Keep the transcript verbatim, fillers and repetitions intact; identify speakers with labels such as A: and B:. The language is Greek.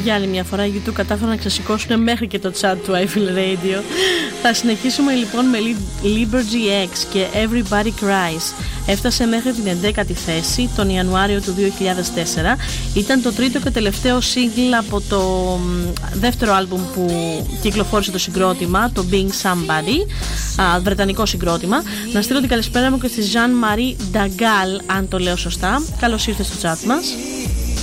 A: Για άλλη μια φορά οι YouTube κατάφεραν να ξεσηκώσουν μέχρι και το chat του I Feel Radio. Θα συνεχίσουμε λοιπόν με Liber τζι X και Everybody Cries. Έφτασε μέχρι την ενδέκατη θέση τον Ιανουάριο του δύο χιλιάδες τέσσερα. Ήταν το τρίτο και τελευταίο single από το δεύτερο άλμπουμ που κυκλοφόρησε το συγκρότημα, το Being Somebody, α, βρετανικό συγκρότημα. Να στείλω την καλησπέρα μου και στη Jean Marie Dagal, αν το λέω σωστά. Καλώς ήρθες στο chat μας.